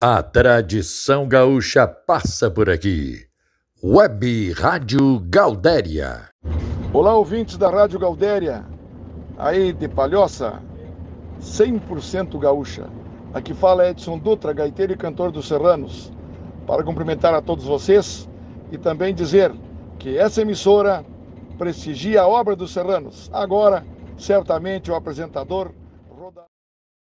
A tradição gaúcha passa por aqui. Web Rádio Gaudéria. Olá, ouvintes da Rádio Gaudéria, aí de Palhoça, 100% gaúcha. Aqui fala Edson Dutra, gaiteiro e cantor dos Serranos, para cumprimentar a todos vocês e também dizer que essa emissora prestigia a obra dos Serranos. Agora, certamente, o apresentador